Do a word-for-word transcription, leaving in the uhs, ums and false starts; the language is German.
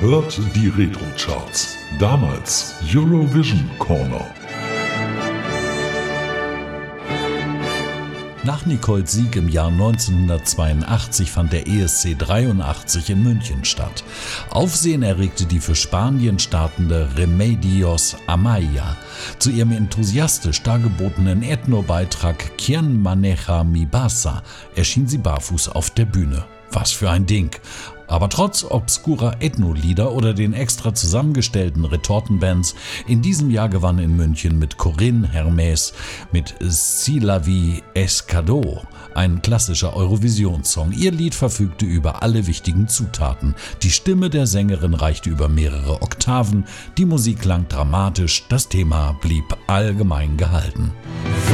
hört die Retro-Charts. Damals Eurovision Corner. Nach Nicoles Sieg im Jahr neunzehnhundertzweiundachtzig fand der E S C dreiundachtzig in München statt. Aufsehen erregte die für Spanien startende Remedios Amaya. Zu ihrem enthusiastisch dargebotenen Ethno-Beitrag Quien maneja mi basa erschien sie barfuß auf der Bühne. Was für ein Ding! Aber trotz obskurer Ethno-Lieder oder den extra zusammengestellten Retortenbands, in diesem Jahr gewann in München mit Corinne Hermès mit Si la vie es cadeau, ein klassischer Eurovision-Song. Ihr Lied verfügte über alle wichtigen Zutaten. Die Stimme der Sängerin reichte über mehrere Oktaven, die Musik klang dramatisch, das Thema blieb allgemein gehalten.